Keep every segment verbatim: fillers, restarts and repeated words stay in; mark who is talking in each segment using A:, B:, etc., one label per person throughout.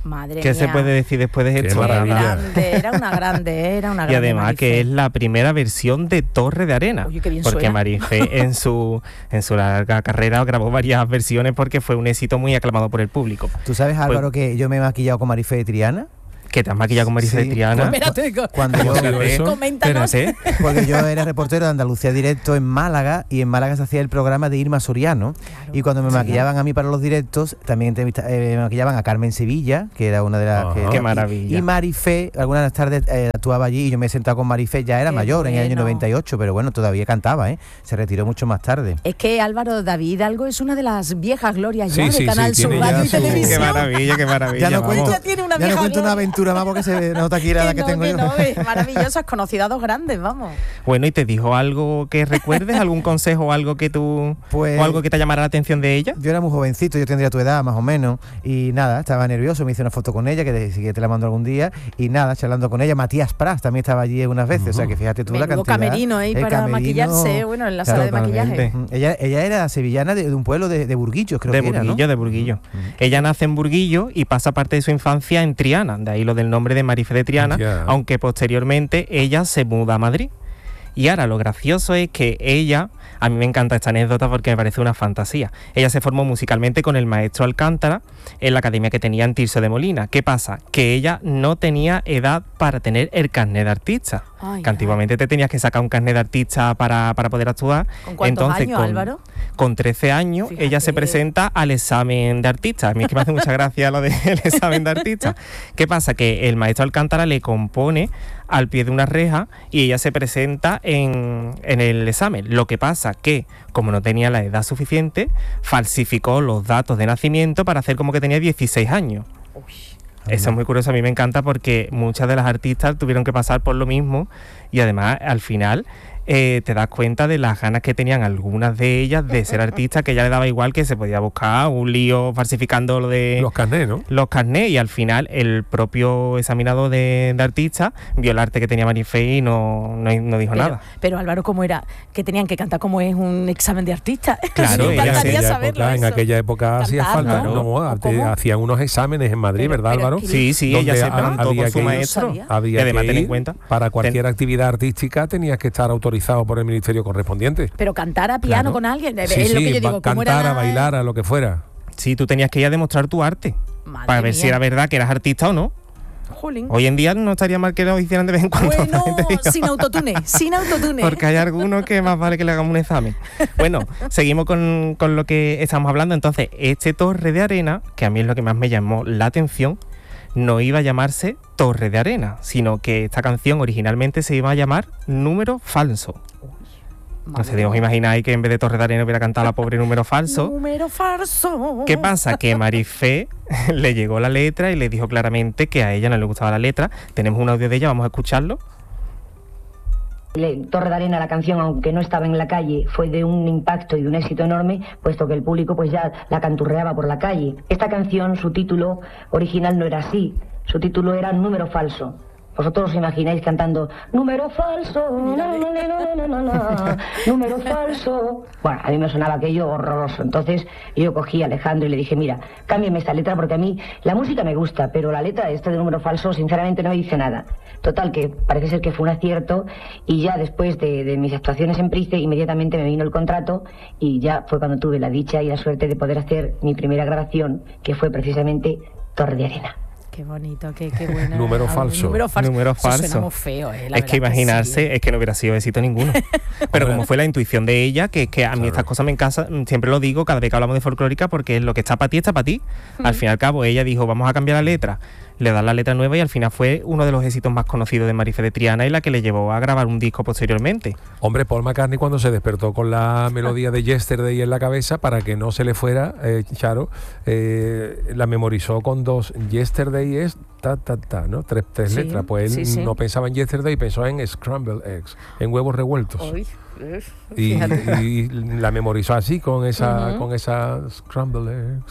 A: Madre
B: ¿Qué
A: mía.
B: se puede decir después de
C: Qué
B: esto?
C: maravilla.
A: Grande, era una grande, era una
B: Y
A: grande.
B: además
A: Marifé.
B: que es la primera versión de Torre de Arena.
A: Oye, qué bien
B: porque
A: suena.
B: Marifé en su en su larga carrera grabó varias versiones porque fue un éxito muy aclamado por el público.
D: ¿Tú sabes, Álvaro, que yo me he maquillado con Marifé de Triana?
B: ¿Que te has maquillado con Marifé
D: Sí.
B: de Triana?
A: Espérate, co-
D: Cuando yo,
B: Espérate,
A: coméntanos.
B: espérate.
D: porque yo era reportero de Andalucía Directo en Málaga, y en Málaga se hacía el programa de Irma Soriano,
A: Claro.
D: y cuando me
A: Sí.
D: maquillaban a mí para los directos, también entrevista- eh, me maquillaban a Carmen Sevilla, que era una de las...
C: Ajá.
D: que-
B: Qué
D: y-
B: maravilla.
D: Y Marifé, algunas de las tardes eh, actuaba allí, y yo me he sentado con Marifé, ya era
A: Qué
D: mayor, en el año
A: bueno.
D: noventa y ocho, pero bueno, todavía cantaba, ¿eh? Se retiró mucho más tarde.
A: Es que Álvaro David Hidalgo es una de las viejas glorias
C: Sí,
A: ya
C: sí,
A: de Canal
C: sí,
A: Sur
C: tiene ya
A: Radio y
C: su-
A: Televisión.
B: Qué maravilla, qué maravilla.
D: Ya no
B: vamos.
D: cuento,
A: Ya tiene una
D: ya no
A: vieja
D: cuento una
A: gloria.
D: aventura más porque se nota aquí la edad que
A: no,
D: tengo
A: que
D: yo.
A: no, es maravilloso, has conocido a dos grandes, vamos.
B: Bueno, ¿y te dijo algo que recuerdes? ¿Algún consejo o algo que tú
D: Pues-
B: o algo que te llamara la atención de ella?
D: Yo era muy jovencito, yo tendría tu edad más o menos, y nada, estaba nervioso, me hice una foto con ella, que te, que te la mando algún día, y nada, charlando con ella. Matías Prats también estaba allí unas veces, o sea que fíjate tú la
A: Menudo
D: cantidad.
A: camerino ahí
D: el
A: para
D: camerino,
A: maquillarse, bueno, en la sala de
B: totalmente.
A: maquillaje.
D: Mm, Ella, ella era sevillana de, de un pueblo de, de Burguillos, creo
B: De
D: que era, ¿no?
B: Burguillo, de Burguillo. Ella nace en Burguillo y pasa parte de su infancia en Triana, de ahí lo del nombre de Marifé de Triana,
C: Ya.
B: aunque posteriormente ella se muda a Madrid. Y ahora lo gracioso es que ella, a mí me encanta esta anécdota porque me parece una fantasía. Ella se formó musicalmente con el maestro Alcántara en la academia que tenía en Tirso de Molina. ¿Qué pasa? Que ella no tenía edad para tener el carnet de artista.
A: Ay,
B: que antiguamente te tenías que sacar un carnet de artista para, para poder actuar.
A: ¿Con cuántos
B: Entonces,
A: años,
B: con,
A: Álvaro?
B: Con trece años,
A: Fíjate.
B: ella se presenta al examen de artista. A mí es que me hace mucha gracia lo del examen de artista. ¿Qué pasa? Que el maestro Alcántara le compone al pie de una reja y ella se presenta en, en el examen. Lo que pasa que, como no tenía la edad suficiente, falsificó los datos de nacimiento para hacer como que tenía dieciséis años. Eso es muy curioso, a mí me encanta porque muchas de las artistas tuvieron que pasar por lo mismo y además al final eh, te das cuenta de las ganas que tenían algunas de ellas de ser artistas, que ya le daba igual, que se podía buscar un lío falsificando lo de
C: Los carnés, ¿no?
B: los carnés, y al final el propio examinador de, de artistas vio el arte que tenía Marifé y no, no, no dijo
A: Pero,
B: nada.
A: pero Álvaro, ¿cómo era? Que tenían que cantar como es un examen de artista.
B: Claro,
A: Me
B: ella
C: en
A: encantaría
C: aquella
A: saberlo
C: época, en
A: eso.
C: aquella época hacía
A: Cantar,
C: falta,
B: ¿no?
C: no,
A: ¿O
C: te-
A: cómo?
C: hacían unos exámenes en Madrid,
A: Pero-
C: ¿verdad,
A: pero
C: Álvaro?
A: es que-
B: Sí, sí,
C: Donde
B: ella se
C: ha-
B: preguntó
C: había
B: con su
C: que ir-
B: maestro.
A: sabía.
C: Había
B: Y además
C: que
B: ten en
C: ir,
B: cuenta,
C: para cualquier
B: ten-
C: actividad artística tenías que estar autorizado por el ministerio correspondiente.
A: Pero cantar a piano
C: Claro.
A: con alguien,
C: Sí,
A: es lo
C: sí,
A: que yo
C: ba-
A: digo, ¿cómo
C: cantar,
A: era
C: a
A: la-
C: bailar, a lo que fuera.
B: Sí, tú tenías que ir a demostrar tu arte
A: Madre
B: para ver si
A: mía.
B: era verdad que eras artista o no.
A: Jolín.
B: Hoy en día no estaría mal que lo hicieran de vez en cuando.
A: Bueno,
B: también te digo.
A: sin autotune, sin autotune.
B: Porque hay algunos que más vale que le hagamos un examen. Bueno, seguimos con, con lo que estamos hablando. Entonces, este Torre de Arena, que a mí es lo que más me llamó la atención, no iba a llamarse Torre de Arena, sino que esta canción originalmente se iba a llamar Número Falso. No sé, os imagináis que en vez de Torre de Arena hubiera cantado la pobre Número Falso.
A: Número falso.
B: ¿Qué pasa? Que Marifé le llegó la letra y le dijo claramente que a ella no le gustaba la letra. Tenemos un audio de ella, vamos a escucharlo.
E: Le- Torre de Arena, la canción, aunque no estaba en la calle, fue de un impacto y de un éxito enorme, puesto que el público pues ya la canturreaba por la calle. Esta canción, su título original no era así, su título era Número Falso. Vosotros os imagináis cantando Número falso, na, na, na, na, na, na, número falso. Bueno, a mí me sonaba aquello horroroso. Entonces yo cogí a Alejandro y le dije, mira, cámbiame esta letra porque a mí la música me gusta, pero la letra esta de Número Falso sinceramente no me dice nada. Total, que parece ser que fue un acierto, y ya después de, de mis actuaciones en Price, inmediatamente me vino el contrato y ya fue cuando tuve la dicha y la suerte de poder hacer mi primera grabación, que fue precisamente Torre de Arena.
A: Qué bonito, qué, qué bueno.
C: Número
A: Ah,
C: falso.
A: Número falso.
B: Número
A: Eso
B: falso.
A: suena muy feo, eh, la
B: Es que
A: verdad
B: imaginarse,
A: sí.
B: es que no hubiera sido éxito ninguno. Pero como fue la intuición de ella, que, que a mí
C: Claro.
B: estas cosas me encasa, siempre lo digo cada vez que hablamos de folclórica, porque lo que está para ti está para ti. Al fin y al cabo, ella dijo, vamos a cambiar la letra. Le dan la letra nueva y al final fue uno de los éxitos más conocidos de Marifé de Triana y la que le llevó a grabar un disco posteriormente.
C: Hombre, Paul McCartney cuando se despertó con la melodía de Yesterday en la cabeza, para que no se le fuera, eh, Charo, eh, la memorizó con dos. Yesterday es ta, ta, ta, ¿no? Tres, tres
A: Sí,
C: letras. Pues él
A: sí, sí.
C: no pensaba en Yesterday, pensó en Scrambled Eggs, en huevos revueltos.
A: Uy, uf,
C: Y,
A: fíjate.
C: y la memorizó así, con esa,
A: Ujú.
C: con esa Scrambled Eggs.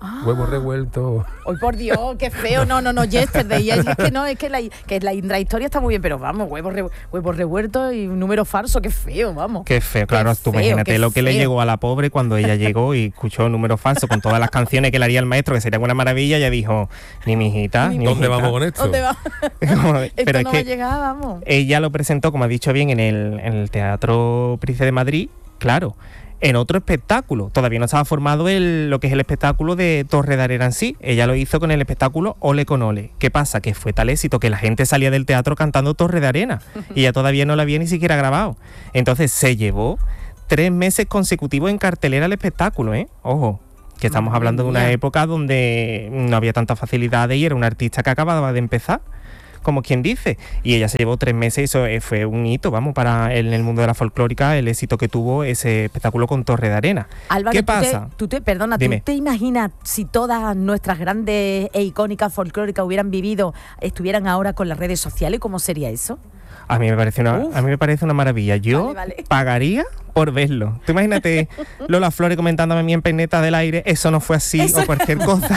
A: Ah.
C: Huevos revueltos.
A: ¡Ay, por Dios, qué feo! No, no, no, Yesterday. Es que no, es que la, que la, la historia está muy bien, pero vamos, huevos, re, huevos revueltos y un número falso, qué feo, vamos.
B: Qué feo, claro,
A: Qué
B: tú
A: feo,
B: imagínate
A: qué
B: lo que le
A: feo.
B: llegó a la pobre cuando ella llegó y escuchó número falso con todas las canciones que le haría el maestro, que sería una maravilla. Ella dijo, ni mi hijita, ni mi
C: ¿Dónde
B: hijita.
C: vamos con esto?
A: ¿Dónde va?
B: Como-
A: Esto
B: Pero es
A: no va a
B: que
A: llegar, vamos.
B: ella lo presentó, como ha dicho bien, en el, en el Teatro Príncipe de Madrid, claro, en otro espectáculo. Todavía no estaba formado el, lo que es el espectáculo de Torre de Arena en sí. Ella lo hizo con el espectáculo Ole con Ole. ¿Qué pasa? Que fue tal éxito que la gente salía del teatro cantando Torre de Arena y ella todavía no la había ni siquiera grabado. Entonces se llevó tres meses consecutivos en cartelera el espectáculo, ¿eh? Ojo, que estamos
A: Madre
B: hablando de una
A: mía.
B: época donde no había tantas facilidades y era una artista que acababa de empezar, como quien dice, y ella se llevó tres meses y eso eh, fue un hito, vamos, para en el mundo de la folclórica, el éxito que tuvo ese espectáculo con Torre de Arena.
A: Álvaro,
B: ¿Qué
A: ¿tú te-
B: pasa?
A: Tú te, perdona,
B: Dime.
A: ¿tú te imaginas si todas nuestras grandes e icónicas folclóricas hubieran vivido, estuvieran ahora con las redes sociales? ¿Cómo sería eso?
B: A mí me parece una,
A: Uf.
B: a mí me parece una maravilla. Yo
A: Vale, vale.
B: pagaría por verlo. Tú imagínate Lola Flores comentándome a mí en peineta del aire, eso no fue así,
A: Eso-
B: o cualquier cosa.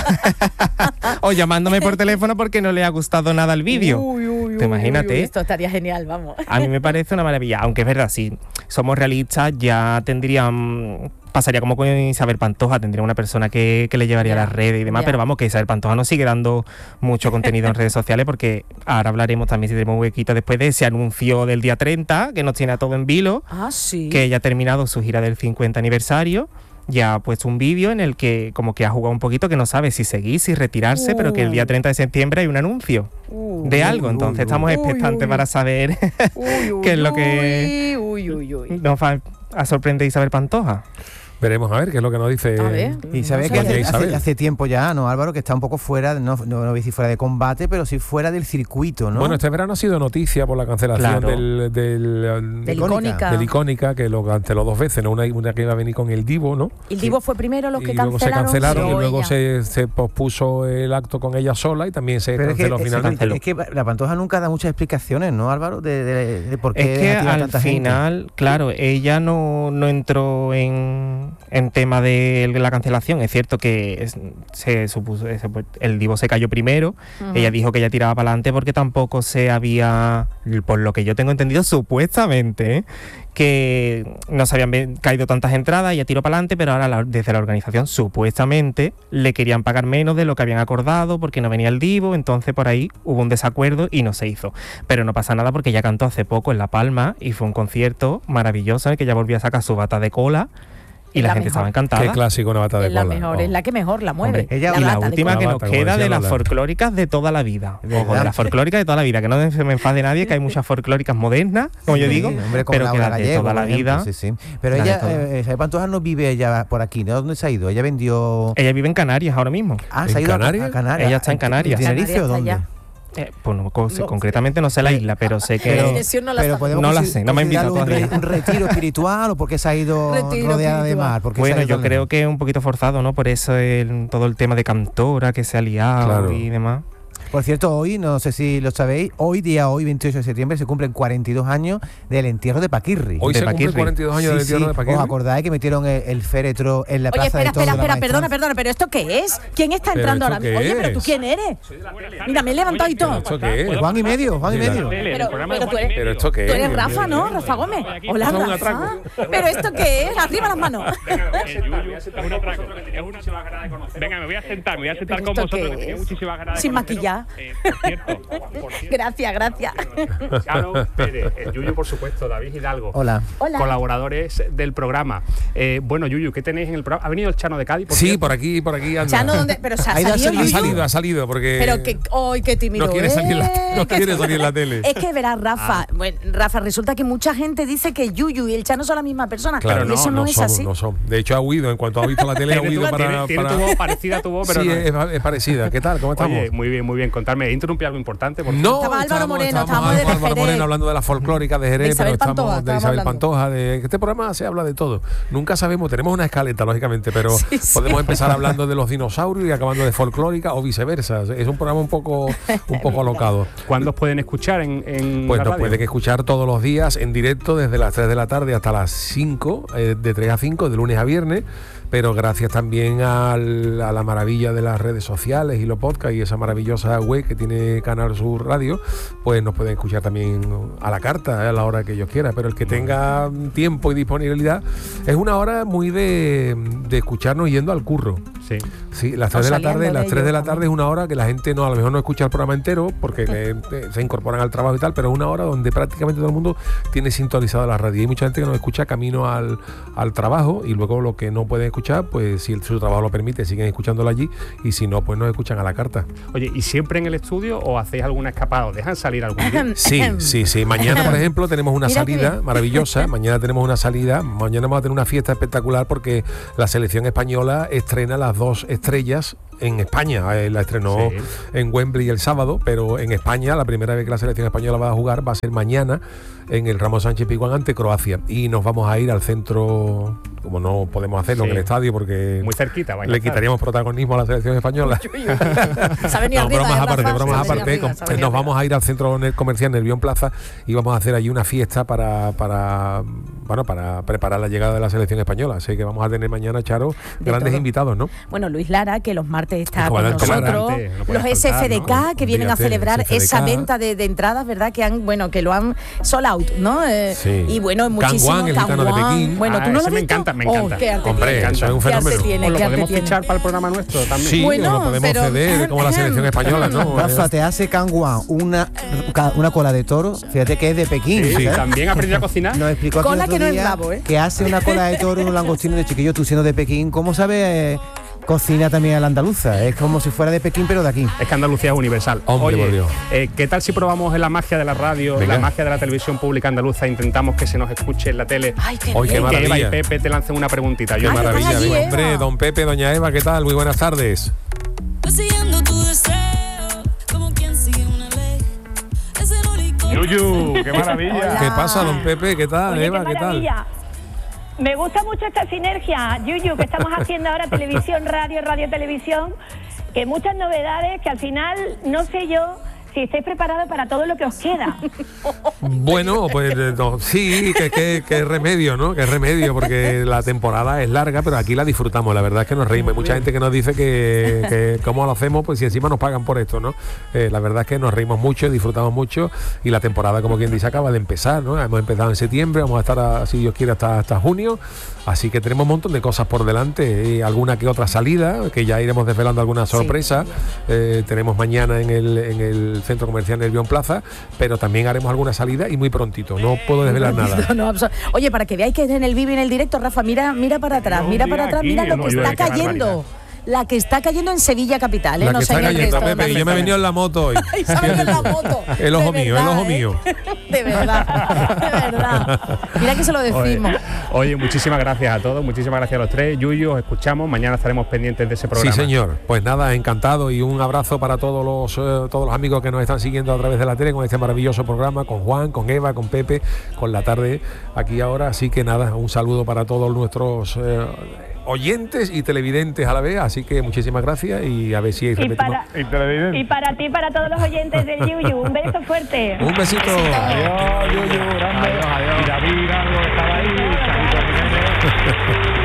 B: O llamándome por teléfono porque no le ha gustado nada el vídeo.
A: Uy, uy,
B: Te
A: uy,
B: imagínate.
A: uy, esto estaría genial, vamos.
B: A mí me parece una maravilla, aunque es verdad, si somos realistas, ya tendrían, pasaría como con Isabel Pantoja, tendría una persona que, que le llevaría
A: Ya,
B: a las redes y demás,
A: ya.
B: pero vamos, que Isabel Pantoja nos sigue dando mucho contenido en redes sociales, porque ahora hablaremos también, si tenemos un huequito, después de ese anuncio del día treinta, que nos tiene a todo en vilo,
A: Ah, sí.
B: que ella ha terminado su gira del cincuenta aniversario. Ya ha puesto un vídeo en el que como que ha jugado un poquito, que no sabe si seguir, si retirarse, pero que el día treinta de septiembre hay un anuncio
A: Uh,
B: de algo, entonces
D: uy,
B: estamos
A: uy,
B: expectantes
A: uy.
B: para saber
A: uy, uy,
B: qué es lo que
A: Uy, uy, uy.
B: nos va a sorprender Isabel Pantoja.
C: Veremos a ver qué es lo que nos dice.
A: A ver.
D: Y
A: no
D: sabes
A: sé.
D: que
C: Doña
D: hace,
C: Isabel.
D: hace- hace tiempo ya, ¿no, Álvaro? Que está un poco fuera, no, no, no voy a decir fuera de combate, pero sí fuera del circuito, ¿no?
C: Bueno, este verano ha sido noticia por la cancelación
B: Claro.
C: del, del,
A: Del
D: Icónica.
A: Icónica.
C: del Icónica, que lo canceló dos veces, ¿no? Una, una que iba a venir con el Divo, ¿no?
A: El Divo fue primero los que
C: y luego se
A: cancelaron.
C: cancelaron y
A: o
C: luego
A: ella.
C: se, se pospuso el acto con ella sola y también se
D: Pero es que,
C: canceló
D: es,
C: finalmente.
D: es que la Pantoja nunca da muchas explicaciones, ¿no, Álvaro? De, de- de por qué
B: Es que
D: deja tirar
B: al
D: tanta gente.
B: final, claro, ella no, no entró en, en tema de la cancelación. Es cierto que es- se supuso, ese, pues, el Divo se cayó primero.
A: Ujú.
B: Ella dijo que ella tiraba para adelante porque tampoco se había, por lo que yo tengo entendido, supuestamente, ¿eh? que no se habían ven- caído tantas entradas, ella tiró para adelante, pero ahora la- desde la organización supuestamente le querían pagar menos de lo que habían acordado porque no venía el Divo, entonces por ahí hubo un desacuerdo y no se hizo. Pero no pasa nada porque ella cantó hace poco en La Palma y fue un concierto maravilloso en el que ella volvió a sacar su bata de cola y
A: Es
B: la,
A: la
B: gente
A: mejor.
B: estaba encantada.
C: Qué clásico, una bata de
A: Es la
C: cola.
A: mejor,
C: Oh.
A: es la que mejor la mueve.
B: Hombre,
D: ella-
B: y la
A: bata de
B: última
A: cola.
B: que
C: cola.
B: nos
C: Como
B: queda
C: decía
B: de las
C: Lola.
B: folclóricas de toda la vida.
D: ¿Verdad?
B: Ojo, de las folclóricas de toda la vida, que no se me enfade nadie, que hay muchas folclóricas modernas, como yo
D: Sí,
B: digo,
D: hombre, como
B: pero que
D: Laura
B: las de
D: Gallego,
B: toda la
D: por ejemplo,
B: vida.
D: sí, sí. Pero
B: las de
D: ella,
B: toda.
D: eh, Isabel Pantoja no vive ella por aquí, ¿no? ¿Dónde se ha ido? Ella vendió...
B: Ella vive en Canarias ahora mismo.
D: Ah, se
C: ¿En
D: ha ido a-
C: Canarias?
D: a Canarias.
B: Ella está en Canarias.
D: ¿En Tenerife
A: Canarias
D: o
A: está
D: dónde?
A: allá.
B: Eh, pues no, co-
A: No.
B: concretamente no sé la isla, pero sé que...
A: La
D: Pero-
A: dirección no la
D: Pero
A: sabe.
D: podemos
B: No la
D: consi-
B: sé, no me ha invitado
D: considerarlo un,
B: todavía.
D: re- un retiro espiritual o porque se ha ido
A: Retiro
D: rodeada de
A: espiritual.
D: mar. Porque se ha
B: Bueno,
D: ido
B: yo
D: tan
B: creo
D: lejos.
B: que es un poquito forzado, ¿no? Por eso el- todo el tema de cantora que se ha liado
C: Claro.
B: y demás.
D: Por cierto, hoy, no sé si lo sabéis, hoy día hoy, veintiocho de septiembre, se cumplen cuarenta y dos años del entierro de Paquirri.
C: Hoy
B: de
C: se cumplen
B: Paquirri.
C: cuarenta y dos años
D: Sí,
C: del
D: sí.
C: entierro de Paquirri.
D: ¿Os acordáis que metieron el, el féretro en la
A: Oye,
D: plaza
A: espera,
D: de toros
A: espera,
D: de la
A: espera, perdona,
D: Maestranza?
A: perdona, pero ¿esto qué es? ¿Quién está
C: ¿Pero
A: entrando
C: esto
A: ahora
C: qué
A: mismo? Oye, pero ¿tú
C: es?
A: quién eres? Mira, me he levantado y todo.
C: ¿Esto qué es?
D: Juan y medio, Juan y
C: Mira.
D: medio.
A: Pero, pero tú eres,
C: ¿Pero esto qué es?
A: tú eres Rafa, ¿no? Rafa Gómez. Hola,
C: Esto es un
A: Rafa.
C: atraco.
A: ¿Pero esto qué es? Arriba las manos.
F: El Yuyu es un atraco. Tenía muchísimas ganas de conocer. Venga, me voy a sentar, me voy a sentar
A: ¿Pero
F: con
A: esto
F: vosotros,
A: qué
F: que tenía
A: es?
F: muchísimas ganas de
A: Sin
F: conoceros.
A: maquillar.
F: Eh, por cierto, por cierto.
A: Gracias, gracias.
F: Chano Pérez, el Yuyu, por supuesto, David Hidalgo.
D: Hola.
A: Hola.
F: Colaboradores del programa. Eh, bueno, Yuyu, ¿qué tenéis en el programa? ¿Ha venido el Chano de Cádiz? Por
C: Sí,
F: cierto?
C: por aquí, por aquí anda.
A: Chano, ¿dónde? Pero se ha
D: Ha ido a
A: salido
D: salir-
C: Ha
A: Yuyu.
C: salido, ha salido, porque...
A: Pero que, ¡ay, qué tímido!
C: No quiere salir en la-
A: eh,
C: no
A: que-
C: quiere salir en la tele.
A: Es que verás, Rafa, bueno, Rafa, resulta que mucha gente dice que Yuyu y el Chano son la misma persona.
C: Claro,
A: y
C: no,
A: eso no,
C: no
A: es
C: son,
A: así.
C: no son. De hecho, ha huido. En cuanto ha visto la tele, ha
F: Tiene tu-
C: huido para...
F: tiene- tiene
C: para-
F: tu voz parecida a tu voz, pero
C: sí,
F: no
C: es, es parecida. ¿Qué tal? ¿Cómo estamos?
F: Oye, muy bien, muy bien. Contarme, interrumpí algo importante. Por
C: No,
A: Estaba Álvaro Moreno,
C: estábamos
A: estábamos de
C: con Álvaro
A: Jerez.
C: Moreno hablando de la folclórica de Jerez,
A: De Isabel
C: pero estamos
A: Pantoja,
C: de
A: estábamos
C: Isabel
A: hablando.
C: Pantoja. De este programa se habla de todo. Nunca sabemos, tenemos una escaleta, lógicamente, pero
A: Sí, sí.
C: podemos empezar hablando de los dinosaurios y acabando de folclórica o viceversa. Es un programa un poco, un poco alocado.
F: ¿Cuándo os pueden escuchar en, en
C: Pues
F: la
C: nos
F: radio?
C: pueden escuchar todos los días en directo desde las tres de la tarde hasta las cinco, eh, de tres a cinco, de lunes a viernes. pero gracias también al, a la maravilla de las redes sociales y los podcasts y esa maravillosa web que tiene Canal Sur Radio, pues nos pueden escuchar también a la carta, ¿eh? A la hora que ellos quieran, pero el que tenga tiempo y disponibilidad, es una hora muy de, de escucharnos yendo al curro.
F: Sí.
C: Sí, las tres de la tarde, las tres de la tarde es una hora que la gente no, a lo mejor no escucha el programa entero porque le, se incorporan al trabajo y tal, pero es una hora donde prácticamente todo el mundo tiene sintonizada la radio. Y hay mucha gente que nos escucha camino al, al trabajo y luego lo que no pueden escuchar, pues si el, su trabajo lo permite, siguen escuchándolo allí y si no, pues nos escuchan a la carta.
F: Oye, ¿y siempre en el estudio o hacéis alguna escapada? ¿Os dejan salir algún día?
C: Sí, sí, sí. Mañana, por ejemplo, tenemos una
A: Mira
C: salida maravillosa. Mañana tenemos una salida. Mañana vamos a tener una fiesta espectacular porque la selección española estrena las dos estrellas en España. Eh, la estrenó
F: Sí.
C: en Wembley el sábado, pero en España la primera vez que la selección española va a jugar va a ser mañana en el Ramón Sánchez Pizjuán ante Croacia. Y nos vamos a ir al centro, como no podemos hacerlo
F: Sí.
C: en el estadio porque
F: Muy cerquita, vaya
C: le
F: a estar.
C: quitaríamos protagonismo a la selección española.
A: Se ha venido
C: No,
A: arriba,
C: bromas
A: ¿eh,
C: aparte,
A: Rafa?
C: bromas
A: Se ha venido
C: aparte.
A: arriba,
C: com-
A: se ha venido
C: Nos vamos
A: arriba.
C: a ir al centro ne- comercial Nervión Plaza y vamos a hacer allí una fiesta para, para, bueno, para preparar la llegada de la selección española. Así que vamos a tener mañana, Charo,
A: De
C: grandes
A: todo.
C: invitados, ¿no?
A: Bueno, Luis Lara, que los martes está
C: El
A: con
C: comandante Lara.
A: nosotros,
F: No puede
A: los
F: faltar,
A: S F D K
C: ¿no?
A: que vienen a
C: Olvídate,
A: celebrar
C: S F D K.
A: esa venta de, de entradas, ¿verdad? Que han, bueno, que lo han sold out, ¿no? Eh,
C: Sí.
A: Y bueno, muchísimo.
C: Kangwan, el gitano de
A: Kangwan.
C: Pekín.
A: Bueno,
F: Ah,
A: ¿tú no lo
F: ese
A: has
F: me
A: visto?
F: encanta, me
A: Oh,
F: encanta.
A: qué arte
C: Hombre,
A: tiene.
C: eso es un
A: Qué arte
C: fenómeno.
A: tiene,
F: ¿O lo
A: qué arte
F: podemos
A: tiene.
F: fichar para el programa nuestro también?
C: Sí,
A: Bueno,
C: lo podemos
A: pero-
C: ceder como la selección española, ¿no?
D: Rafa, te hace Kangwan una, una cola de toro, fíjate que es de Pekín.
F: Sí,
D: ¿sabes?
F: también aprendió a cocinar.
D: Nos explicó aquí
A: Cola
D: el otro
A: que no es
D: día
A: rabo, ¿eh?
D: que hace una cola de toro, un langostino de chiquillo, tú siendo de Pekín. ¿Cómo sabe eh, cocina también a la andaluza? Es como si fuera de Pekín, pero de aquí.
F: Es que Andalucía es universal.
C: Hombre,
F: Oye,
C: por Dios.
F: eh, ¿qué tal si probamos en la magia de la radio,
C: Venga.
F: la magia de la televisión pública andaluza, intentamos que se nos escuche en la tele?
A: Ay, qué
C: Hoy, qué
A: bien.
F: Que Eva y
C: maravilla.
F: Pepe te lancen una preguntita.
C: Qué
F: Yo
A: Ay,
C: maravilla,
A: estás allí,
C: venga,
A: Eva.
C: hombre, don Pepe, doña Eva, ¿qué tal? Muy buenas tardes.
G: Persiguiendo tu deseo, como quien sigue una ley. Es el único.
H: Yuyu, qué maravilla.
A: Hola.
C: ¿Qué pasa, don Pepe? ¿Qué tal,
I: Oye,
C: Eva?
I: qué
C: ¿Qué tal?
I: maravilla. Me gusta mucho esta sinergia, Yuyu, que estamos haciendo ahora televisión, radio, radio, televisión, que muchas novedades que al final no sé yo si estáis preparados para todo lo que os queda.
C: Bueno, pues eh, no, sí, que, que, que remedio, ¿no? Que remedio, porque la temporada es larga, pero aquí la disfrutamos. La verdad es que nos reímos. Hay mucha gente que nos dice que, que cómo lo hacemos, pues si encima nos pagan por esto, ¿no? Eh, la verdad es que nos reímos mucho, disfrutamos mucho y la temporada, como quien dice, acaba de empezar, ¿no? Hemos empezado en septiembre, vamos a estar, a- si Dios quiere, hasta, hasta junio. Así que tenemos un montón de cosas por delante y alguna que otra salida, que ya iremos desvelando alguna sorpresa. Eh, tenemos mañana en el, en el Centro Comercial Nervión Plaza, pero también haremos alguna salida y muy prontito. No puedo desvelar nada.
A: No, no, abso- Oye, para que veáis que es en el vivo y en el directo, Rafa, mira, mira para atrás,
H: No,
A: mira
H: un
A: para
H: día
A: atrás,
H: aquí,
A: mira lo
H: no
A: que
H: llueve,
A: está
H: qué
A: cayendo.
H: barbaridad.
A: La que está cayendo en Sevilla capital, ¿eh?
C: La
A: No
C: que
A: sé
C: está
A: en el
C: cayendo,
A: resto de
C: Pepe, y yo me he venido en la moto hoy.
A: Ay, ¿sabes en la moto?
C: El ojo
A: De
C: mío, el
A: verdad,
C: ojo
A: ¿eh?
C: mío.
A: De verdad, de verdad. Mira que se lo
F: Oye,
A: decimos.
F: oye, muchísimas gracias a todos, muchísimas gracias a los tres. Yuyu, os escuchamos, mañana estaremos pendientes de ese programa.
C: Sí, señor. Pues nada, encantado y un abrazo para todos los eh, todos los amigos que nos están siguiendo a través de la tele con este maravilloso programa, con Juan, con Eva, con Pepe, con la tarde aquí ahora. Así que nada, un saludo para todos nuestros eh, oyentes y televidentes a la vez. Así que muchísimas gracias y a ver si
I: Y
C: repetimos.
I: para,
H: Y televidente.
I: y para ti, para todos los oyentes del Yuyu, un beso fuerte.
C: Un besito.
H: Adiós, Yuyu, grande.
F: Adiós, adiós.
H: Y David Hidalgo estaba ahí. Carito Jiménez.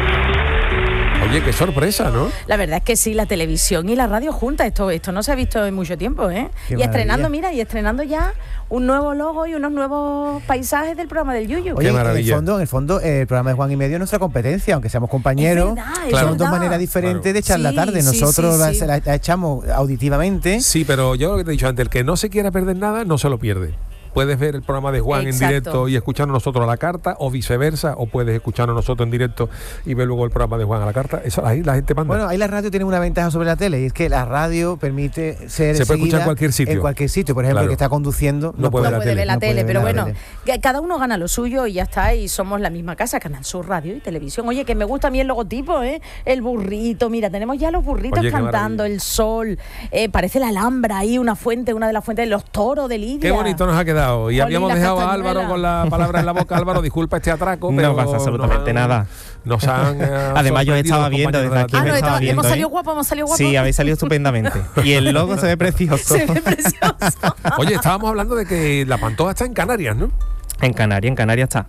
C: Oye, qué sorpresa, ¿no?
A: La verdad es que sí, la televisión y la radio juntas, esto, esto no se ha visto en mucho tiempo, ¿eh?
D: Qué
A: y estrenando,
D: maravilla.
A: mira, y estrenando ya un nuevo logo y unos nuevos paisajes del programa del Yuyu.
D: Oye, en el
C: maravilla.
D: fondo, en el fondo, eh, el programa de Juan y Medio es nuestra competencia, aunque seamos compañeros.
A: Es verdad, es
C: Claro.
D: Son dos
A: verdad.
D: maneras diferentes
C: Claro.
D: de echar la
A: Sí,
D: tarde.
A: sí,
D: Nosotros
A: sí,
D: la,
A: sí.
D: la- la echamos auditivamente.
C: Sí, pero yo lo que te he dicho antes, el que no se quiera perder nada, no se lo pierde. Puedes ver el programa de Juan
A: Exacto.
C: en directo y escucharnos nosotros a la carta, o viceversa, o puedes escucharnos nosotros en directo y ver luego el programa de Juan a la carta. Eso ahí la gente manda.
D: Bueno, ahí la radio tiene una ventaja sobre la tele y es que la radio permite ser
C: Se puede escuchar
D: seguida
C: en cualquier sitio.
D: En cualquier sitio, por ejemplo,
C: Claro.
D: el que está conduciendo
C: No puede
A: No
C: ver la
A: puede
C: tele.
A: ver la
D: No puede
A: tele,
D: ver
A: pero
D: la
A: bueno,
D: tele.
A: que cada uno gana lo suyo y ya está, y somos la misma casa, Canal Sur Radio y Televisión. Oye, que me gusta a mí el logotipo, ¿eh? El burrito, mira, tenemos ya los burritos
C: Oye, qué
A: cantando,
C: maravilla.
A: el sol, eh, parece la Alhambra ahí, una fuente, una de las fuentes de los toros de Lidia.
C: Qué bonito nos ha quedado. Y
A: Jolín,
C: habíamos
A: las
C: dejado a
A: castañuelas.
C: Álvaro con la palabra en la boca. Álvaro, disculpa este atraco,
B: No
C: pero
B: pasa absolutamente
C: nos han-
B: nada.
C: Nos han. eh,
B: Además, yo
C: sorprendido
B: estaba
C: los
B: viendo
C: compañeros
B: desde
C: de la
B: aquí,
A: Ah,
C: tele.
A: no,
B: me estaba
A: estaba- hemos
B: viendo,
A: salido
B: ¿eh?
A: guapos, hemos salido guapos.
B: Sí, habéis salido estupendamente. Y el logo se ve precioso.
A: Se ve precioso.
C: Oye, estábamos hablando de que la Pantoja está en Canarias, ¿no?
B: En Canarias, en Canarias está.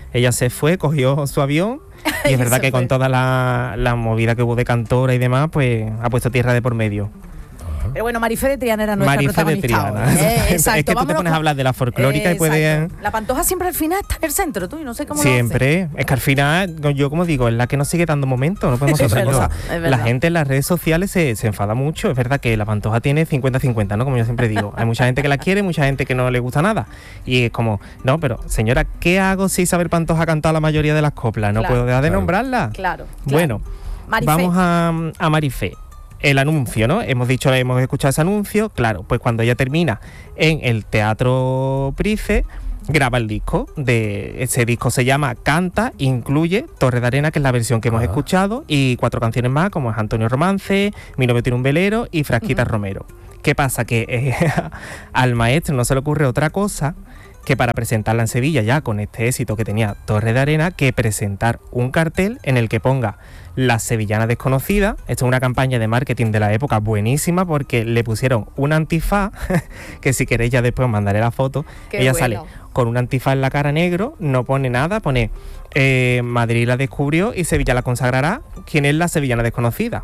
B: Ella se fue, cogió su avión y es verdad
A: Se
B: que
A: fue.
B: con toda la, la movida que hubo de Cantora y demás, pues ha puesto tierra de por medio.
A: Pero bueno, Marifé de Triana era nuestra
B: Marife de
A: protagonista
B: Triana.
A: hoy, ¿eh?
B: Es
A: Exacto.
B: que tú te
A: vámonos
B: pones a
A: con-
B: hablar de la folclórica y puedes...
A: Exacto. La Pantoja siempre al final está en el centro, tú, y no sé cómo lo
B: Siempre, es que al final, yo como digo, es la que nos sigue dando momento, no podemos
A: Es
B: hacer otra
A: verdad,
B: cosa.
A: es verdad.
B: La gente en las redes sociales se, se enfada mucho, es verdad que la Pantoja tiene cincuenta cincuenta, ¿no? Como yo siempre digo, hay mucha gente que la quiere, mucha gente que no le gusta nada. Y es como, no, pero señora, ¿qué hago si Isabel Pantoja ha cantado la mayoría de las coplas? No
A: Claro.
B: puedo dejar de
C: Claro.
B: nombrarla.
A: Claro, claro.
B: Bueno,
A: Marifé.
B: vamos a, a Marifé. El anuncio, ¿no? Hemos dicho, hemos escuchado ese anuncio. Claro, pues cuando ella termina en el Teatro Price, graba el disco. De ese disco se llama Canta, incluye Torre de Arena, que es la versión que hemos
C: Ah.
B: escuchado, y cuatro canciones más, como es Antonio Romance, Mi novio tiene un velero y Frasquita Romero. ¿Qué pasa? Que eh, al maestro no se le ocurre otra cosa que para presentarla en Sevilla, ya con este éxito que tenía Torre de Arena, que presentar un cartel en el que ponga La Sevillana Desconocida. Esto es una campaña de marketing de la época buenísima, porque le pusieron un antifaz, que si queréis ya después os mandaré la foto.
A: Qué
B: Ella
A: bueno.
B: sale con un antifaz en la cara negro, no pone nada, pone eh, Madrid la descubrió y Sevilla la consagrará. ¿Quién es la Sevillana Desconocida?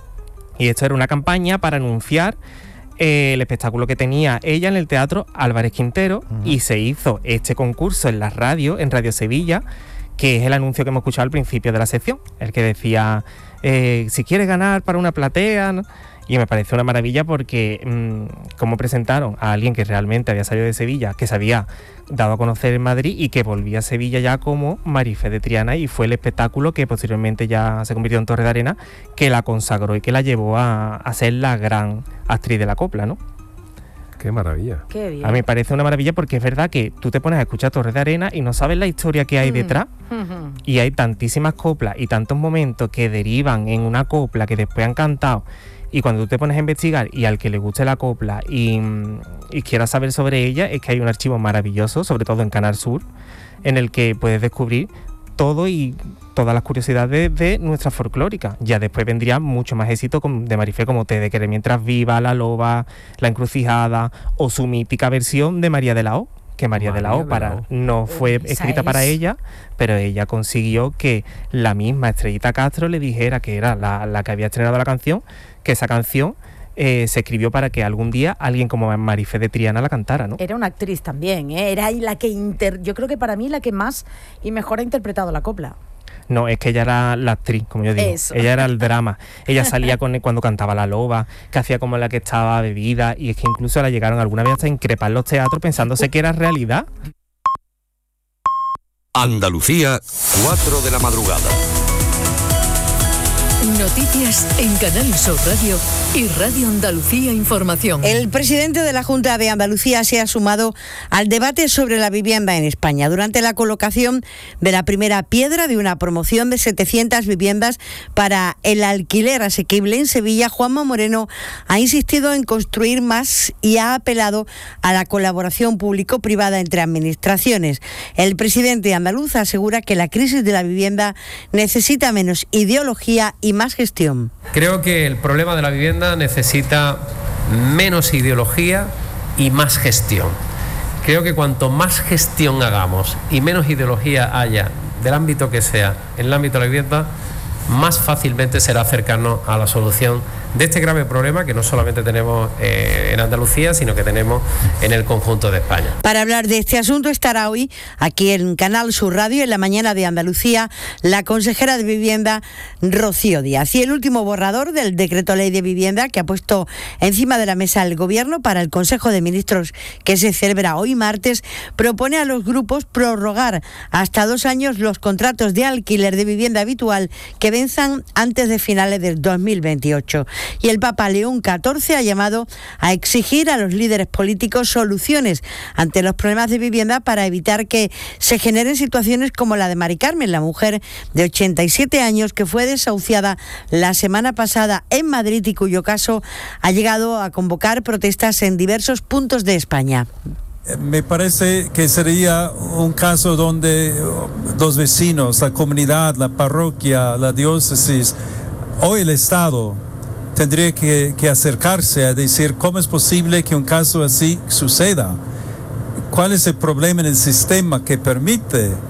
B: Y esto era una campaña para anunciar eh, el espectáculo que tenía ella en el Teatro Álvarez Quintero, uh-huh. y se hizo este concurso en la radio, en Radio Sevilla, que es el anuncio que hemos escuchado al principio de la sección, el que decía, eh, si quieres ganar para una platea, ¿no? Y me pareció una maravilla porque mmm, como presentaron a alguien que realmente había salido de Sevilla, que se había dado a conocer en Madrid y que volvía a Sevilla ya como Marifé de Triana, y fue el espectáculo que posteriormente ya se convirtió en Torre de Arena, que la consagró y que la llevó a, a ser la gran actriz de la copla, ¿no?
C: Qué maravilla.
A: Qué bien.
B: A mí me parece una maravilla porque es verdad que tú te pones a escuchar Torre de Arena y no sabes la historia que hay
A: Mm.
B: detrás,
A: Ujú.
B: y hay tantísimas coplas y tantos momentos que derivan en una copla que después han cantado. Y cuando tú te pones a investigar, y al que le guste la copla y, y quiera saber sobre ella, es que hay un archivo maravilloso, sobre todo en Canal Sur, en el que puedes descubrir todo y todas las curiosidades de nuestra folclórica. Ya después vendría mucho más éxito con- de Marifé, como Te de querer mientras viva, La loba, La encrucijada, o su mítica versión de María de la O, que María, de la O,
C: María de la
B: para,
C: O.
B: no fue
A: Esa
B: escrita para
A: es.
B: ella, pero ella consiguió que la misma Estrellita Castro le dijera, que era la, la que había estrenado la canción, que esa canción eh, se escribió para que algún día alguien como Marifé de Triana la cantara, ¿no?
A: Era una actriz también, ¿eh? Era ahí la que inter... yo creo que para mí la que más y mejor ha interpretado la copla.
B: No, es que ella era la actriz, como yo digo.
A: Eso.
B: Ella era el drama. Ella salía con cuando cantaba La loba, que hacía como la que estaba bebida, y es que incluso la llegaron alguna vez hasta a increpar los teatros pensándose que era realidad.
J: Andalucía, cuatro de la madrugada.
K: Noticias en Canal Sur Radio y Radio Andalucía Información.
L: El presidente de la Junta de Andalucía se ha sumado al debate sobre la vivienda en España durante la colocación de la primera piedra de una promoción de setecientas viviendas para el alquiler asequible en Sevilla. Juanma Moreno ha insistido en construir más y ha apelado a la colaboración público-privada entre administraciones. El presidente andaluz asegura que la crisis de la vivienda necesita menos ideología y más gestión.
M: Creo que el problema de la vivienda necesita menos ideología y más gestión. Creo que cuanto más gestión hagamos y menos ideología haya, del ámbito que sea, en el ámbito de la vivienda, más fácilmente será acercarnos a la solución de este grave problema que no solamente tenemos eh, en Andalucía, sino que tenemos en el conjunto de España.
L: Para hablar de este asunto estará hoy aquí en Canal Sur Radio, en la mañana de Andalucía, la consejera de Vivienda, Rocío Díaz. Y el último borrador del decreto ley de vivienda que ha puesto encima de la mesa el Gobierno para el Consejo de Ministros que se celebra hoy martes, propone a los grupos prorrogar hasta dos años los contratos de alquiler de vivienda habitual que venzan antes de finales del dos mil veintiocho. Y el Papa León catorce ha llamado a exigir a los líderes políticos soluciones ante los problemas de vivienda para evitar que se generen situaciones como la de Mari Carmen, la mujer de ochenta y siete años que fue desahuciada la semana pasada en Madrid y cuyo caso ha llegado a convocar protestas en diversos puntos de España.
N: Me parece que sería un caso donde los vecinos, la comunidad, la parroquia, la diócesis o el Estado tendría que, que acercarse a decir cómo es posible que un caso así suceda. ¿Cuál es el problema en el sistema que permite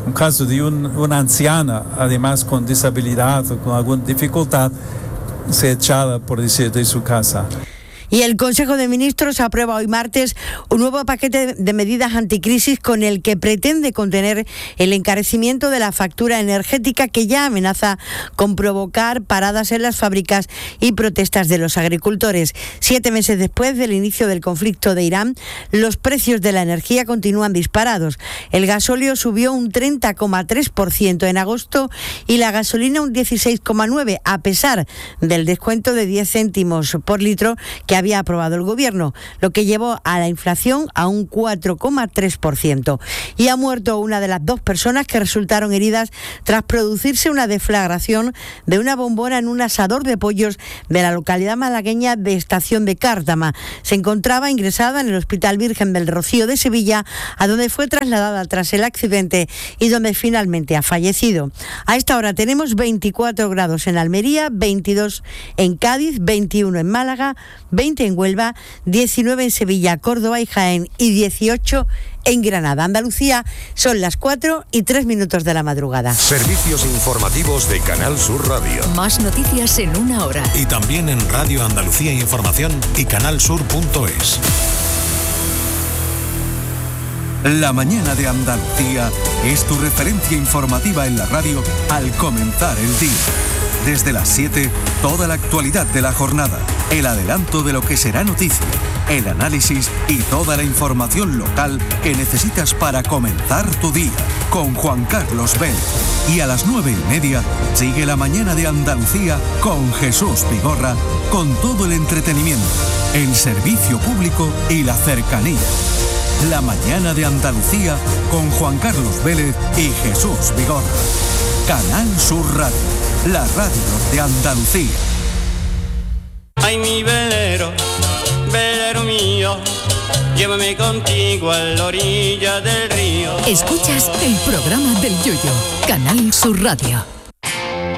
N: un caso de un- una anciana, además con disabilidad o con alguna dificultad, se echada, por decir, de su casa.
L: Y el Consejo de Ministros aprueba hoy martes un nuevo paquete de medidas anticrisis con el que pretende contener el encarecimiento de la factura energética que ya amenaza con provocar paradas en las fábricas y protestas de los agricultores. Siete meses después del inicio del conflicto de Irán, los precios de la energía continúan disparados. El gasóleo subió un treinta coma tres por ciento en agosto y la gasolina un dieciséis coma nueve por ciento, a pesar del descuento de diez céntimos por litro que había aprobado el gobierno, lo que llevó a la inflación a un cuatro coma tres por ciento. Y ha muerto una de las dos personas que resultaron heridas tras producirse una deflagración de una bombona en un asador de pollos de la localidad malagueña de Estación de Cártama. Se encontraba ingresada en el Hospital Virgen del Rocío de Sevilla, a donde fue trasladada tras el accidente y donde finalmente ha fallecido. A esta hora tenemos veinticuatro grados en Almería, veintidós en Cádiz, veintiuno en Málaga, veinte en Huelva, diecinueve en Sevilla, Córdoba y Jaén y dieciocho en Granada. Andalucía, son las cuatro y tres minutos de la madrugada.
J: Servicios informativos de Canal Sur Radio.
K: Más noticias en una hora.
O: Y también en Radio Andalucía Información y canalsur punto es.
P: La mañana de Andalucía es tu referencia informativa en la radio al comenzar el día. Desde las siete, toda la actualidad de la jornada, el adelanto de lo que será noticia, el análisis y toda la información local que necesitas para comenzar tu día, con Juan Carlos Vélez. Y a las nueve y media, sigue la mañana de Andalucía con Jesús Vigorra, con todo el entretenimiento, el servicio público y la cercanía. La mañana de Andalucía con Juan Carlos Vélez y Jesús Vigorra. Canal Sur Radio, la radio de Andalucía.
Q: Ay, mi velero, velero mío, llévame contigo a la orilla del río.
K: Escuchas el programa del Yoyo, Canal Sur Radio.